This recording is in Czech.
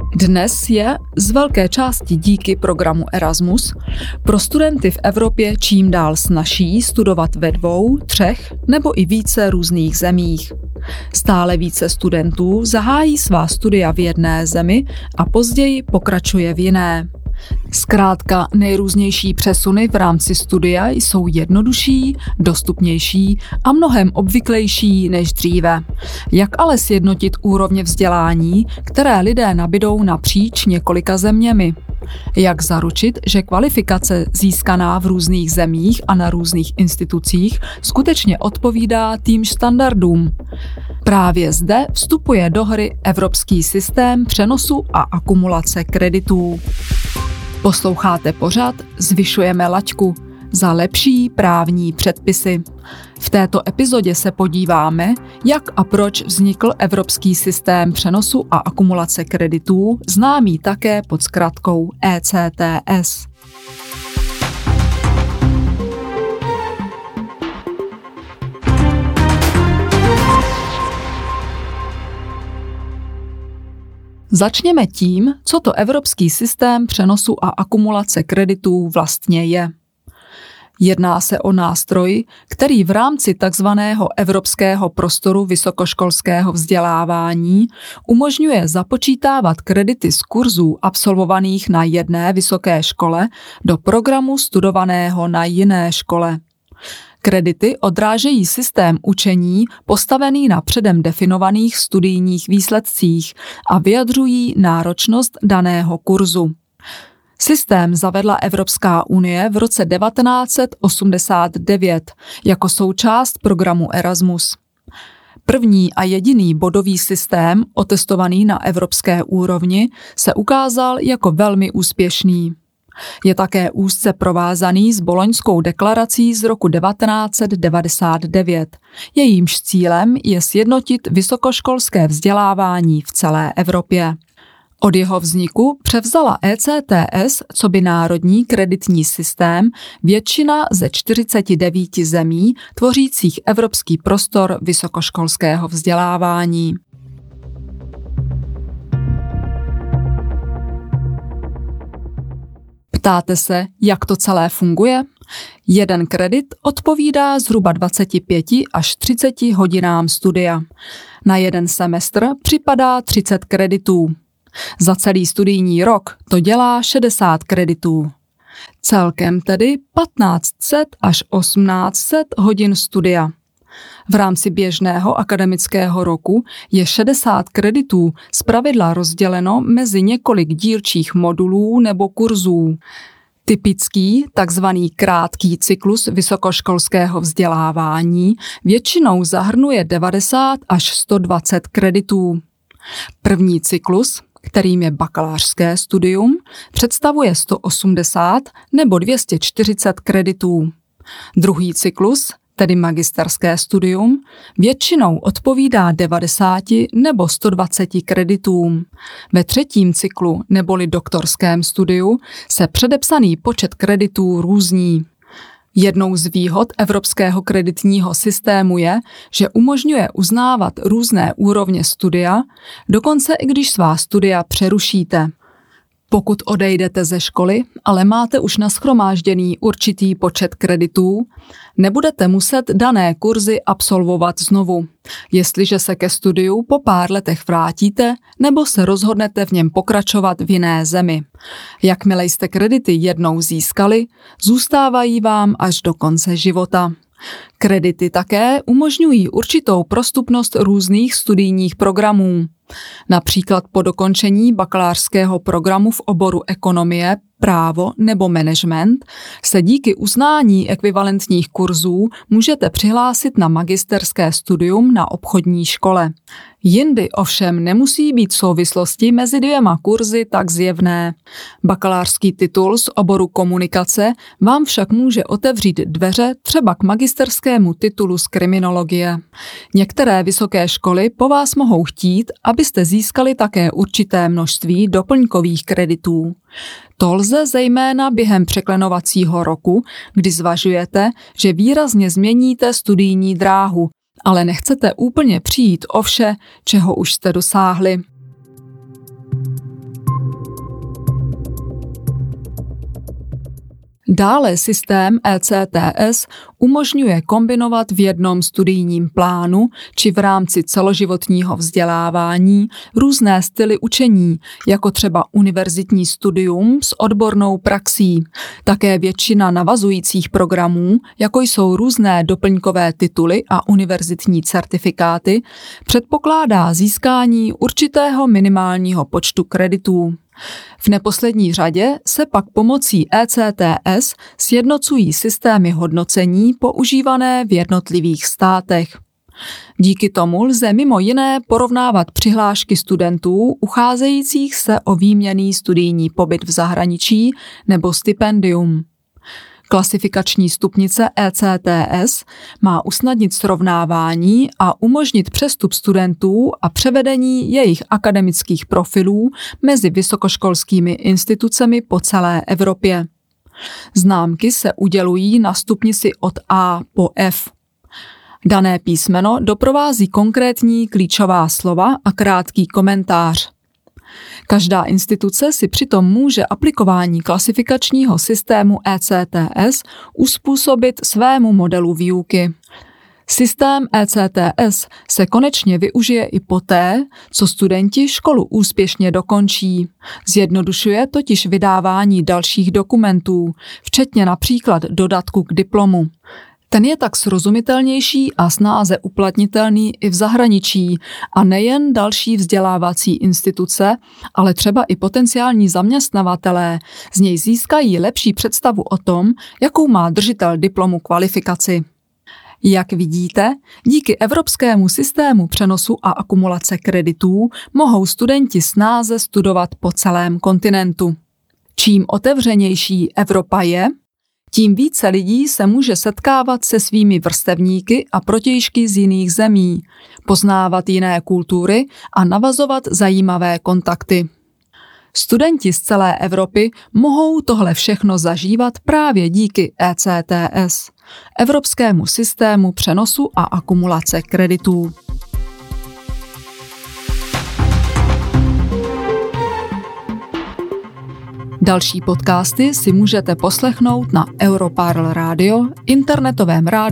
Dnes je z velké části díky programu Erasmus pro studenty v Evropě čím dál snazší studovat ve 2, 3 nebo i více různých zemích. Stále více studentů zahájí svá studia v jedné zemi a později pokračuje v jiné. Zkrátka nejrůznější přesuny v rámci studia jsou jednodušší, dostupnější a mnohem obvyklejší než dříve. Jak ale sjednotit úrovně vzdělání, které lidé nabydou napříč několika zeměmi? Jak zaručit, že kvalifikace získaná v různých zemích a na různých institucích skutečně odpovídá týmž standardům? Právě zde vstupuje do hry evropský systém přenosu a akumulace kreditů. Posloucháte pořad Zvyšujeme laťku za lepší právní předpisy. V této epizodě se podíváme, jak a proč vznikl evropský systém přenosu a akumulace kreditů, známý také pod zkratkou ECTS. Začněme tím, co to evropský systém přenosu a akumulace kreditů vlastně je. Jedná se o nástroj, který v rámci takzvaného evropského prostoru vysokoškolského vzdělávání umožňuje započítávat kredity z kurzů absolvovaných na jedné vysoké škole do programu studovaného na jiné škole. Kredity odrážejí systém učení postavený na předem definovaných studijních výsledcích a vyjadřují náročnost daného kurzu. Systém zavedla Evropská unie v roce 1989 jako součást programu Erasmus. První a jediný bodový systém, otestovaný na evropské úrovni, se ukázal jako velmi úspěšný. Je také úzce provázaný s Boloňskou deklarací z roku 1999. Jejímž cílem je sjednotit vysokoškolské vzdělávání v celé Evropě. Od jeho vzniku převzala ECTS coby národní kreditní systém většina ze 49 zemí tvořících evropský prostor vysokoškolského vzdělávání. Ptáte se, jak to celé funguje? Jeden kredit odpovídá zhruba 25 až 30 hodinám studia. Na jeden semestr připadá 30 kreditů. Za celý studijní rok to dělá 60 kreditů. Celkem tedy 1500 až 1800 hodin studia. V rámci běžného akademického roku je 60 kreditů zpravidla rozděleno mezi několik dílčích modulů nebo kurzů. Typický, takzvaný krátký cyklus vysokoškolského vzdělávání většinou zahrnuje 90 až 120 kreditů. První cyklus, kterým je bakalářské studium, představuje 180 nebo 240 kreditů. Druhý cyklus, tedy magisterské studium, většinou odpovídá 90 nebo 120 kreditům. Ve třetím cyklu neboli doktorském studiu se předepsaný počet kreditů různí. Jednou z výhod evropského kreditního systému je, že umožňuje uznávat různé úrovně studia, dokonce i když svá studia přerušíte. Pokud odejdete ze školy, ale máte už nashromážděný určitý počet kreditů, nebudete muset dané kurzy absolvovat znovu, jestliže se ke studiu po pár letech vrátíte nebo se rozhodnete v něm pokračovat v jiné zemi. Jakmile jste kredity jednou získali, zůstávají vám až do konce života. Kredity také umožňují určitou prostupnost různých studijních programů. Například po dokončení bakalářského programu v oboru ekonomie, právo nebo management se díky uznání ekvivalentních kurzů můžete přihlásit na magisterské studium na obchodní škole. Jindy ovšem nemusí být souvislosti mezi dvěma kurzy tak zjevné. Bakalářský titul z oboru komunikace vám však může otevřít dveře třeba k magisterskému titulu z kriminologie. Některé vysoké školy po vás mohou chtít, abyste získali také určité množství doplňkových kreditů. To lze zejména během překlenovacího roku, kdy zvažujete, že výrazně změníte studijní dráhu, ale nechcete úplně přijít o vše, čeho už jste dosáhli. Dále systém ECTS umožňuje kombinovat v jednom studijním plánu či v rámci celoživotního vzdělávání různé styly učení, jako třeba univerzitní studium s odbornou praxí. Také většina navazujících programů, jako jsou různé doplňkové tituly a univerzitní certifikáty, předpokládá získání určitého minimálního počtu kreditů. V neposlední řadě se pak pomocí ECTS sjednocují systémy hodnocení používané v jednotlivých státech. Díky tomu lze mimo jiné porovnávat přihlášky studentů ucházejících se o výměnný studijní pobyt v zahraničí nebo stipendium. Klasifikační stupnice ECTS má usnadnit srovnávání a umožnit přestup studentů a převedení jejich akademických profilů mezi vysokoškolskými institucemi po celé Evropě. Známky se udělují na stupnici od A po F. Dané písmeno doprovází konkrétní klíčová slova a krátký komentář. Každá instituce si přitom může aplikování klasifikačního systému ECTS uspůsobit svému modelu výuky. Systém ECTS se konečně využije i poté, co studenti školu úspěšně dokončí. Zjednodušuje totiž vydávání dalších dokumentů, včetně například dodatku k diplomu. Ten je tak srozumitelnější a snáze uplatnitelný i v zahraničí a nejen další vzdělávací instituce, ale třeba i potenciální zaměstnavatelé z něj získají lepší představu o tom, jakou má držitel diplomu kvalifikaci. Jak vidíte, díky evropskému systému přenosu a akumulace kreditů mohou studenti snáze studovat po celém kontinentu. Čím otevřenější Evropa je, tím více lidí se může setkávat se svými vrstevníky a protějšky z jiných zemí, poznávat jiné kultury a navazovat zajímavé kontakty. Studenti z celé Evropy mohou tohle všechno zažívat právě díky ECTS, evropskému systému přenosu a akumulace kreditů. Další podcasty si můžete poslechnout na Europarl Radio, internetovém rádiu